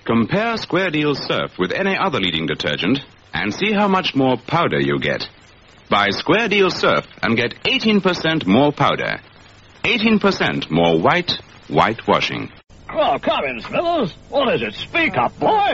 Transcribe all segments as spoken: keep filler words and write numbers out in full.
Compare Square Deal Surf with any other leading detergent and see how much more powder you get. Buy Square Deal Surf and get eighteen percent more powder. eighteen percent more white, white washing. Well, come in, Smithers. What is it? Speak up, boy.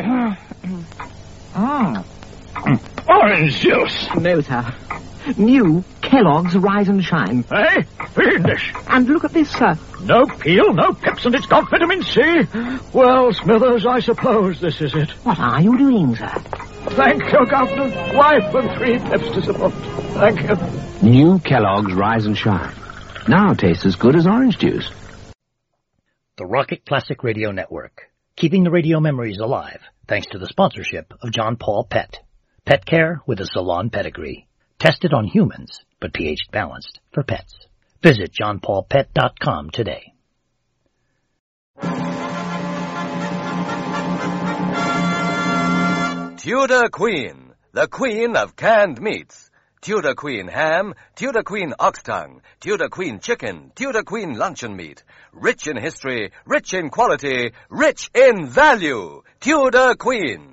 Ah. Orange juice. No, sir. New Kellogg's Rise and Shine. Hey, fiendish. And look at this, sir. No peel, no pips, and it's got vitamin C. Well, Smithers, I suppose this is it. What are you doing, sir? Thank you, Governor. Wife and three pips to support. Thank you. New Kellogg's Rise and Shine. Now tastes as good as orange juice. The Rocket Classic Radio Network, keeping the radio memories alive thanks to the sponsorship of John Paul Pet. Pet care with a salon pedigree. Tested on humans, but pH balanced for pets. Visit john paul pet dot com today. Tudor Queen, the queen of canned meats. Tudor Queen ham, Tudor Queen ox tongue, Tudor Queen chicken, Tudor Queen luncheon meat. Rich in history, rich in quality, rich in value. Tudor Queen.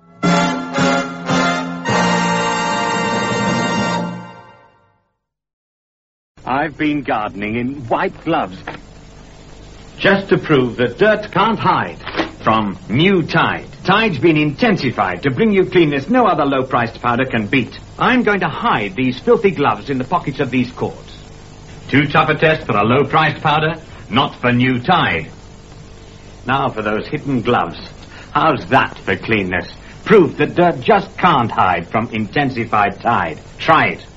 I've been gardening in white gloves just to prove that dirt can't hide from new Tide. Tide's been intensified to bring you cleanness no other low-priced powder can beat. I'm going to hide these filthy gloves in the pockets of these cords. Too tough a test for a low-priced powder? Not for new Tide. Now for those hidden gloves. How's that for cleanness? Proof that dirt just can't hide from intensified Tide. Try it.